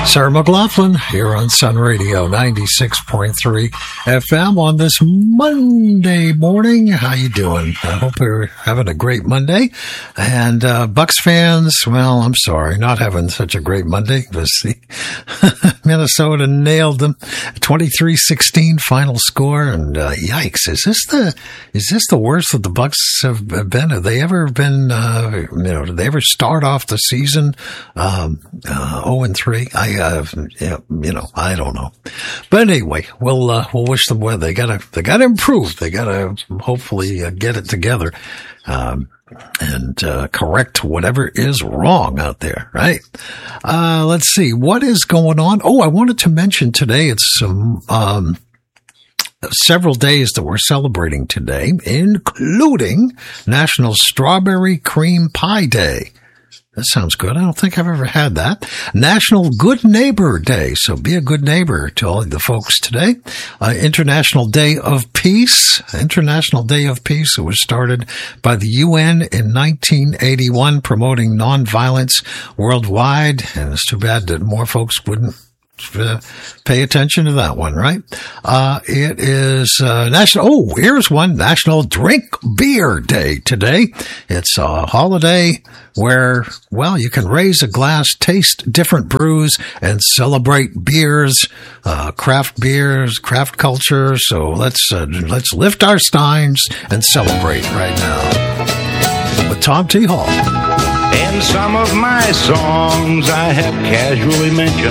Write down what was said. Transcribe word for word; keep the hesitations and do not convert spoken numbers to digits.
Sarah McLaughlin here on Sun Radio ninety-six point three F M on this Monday morning. How you doing? I hope you're having a great Monday. And uh, Bucks fans, well, I'm sorry, not having such a great Monday. But see, Minnesota nailed them, twenty-three sixteen final score. And uh, yikes, is this the is this the worst that the Bucks have been? Have they ever been? Uh, you know, did they ever start off the season um, uh, oh and three? I Uh, you know, I don't know, but anyway, we'll uh, we'll wish them well. They gotta they gotta improve. They gotta hopefully uh, get it together um, and uh, correct whatever is wrong out there. Right? Uh, let's see what is going on. Oh, I wanted to mention today. It's some. Um, Several days that we're celebrating today, including National Strawberry Cream Pie Day. That sounds good. I don't think I've ever had that. National Good Neighbor Day. So be a good neighbor to all the folks today. Uh, International Day of Peace. International Day of Peace. It was started by the U N in nineteen eighty-one, promoting nonviolence worldwide. And it's too bad that more folks wouldn't Uh, pay attention to that one, right? Uh, it is, uh, national, oh, here's one, National Drink Beer Day today. It's a holiday where, well, you can raise a glass, taste different brews, and celebrate beers, uh, craft beers, craft culture. So let's, uh, let's lift our steins and celebrate right now with Tom T. Hall. In some of my songs, I have casually mentioned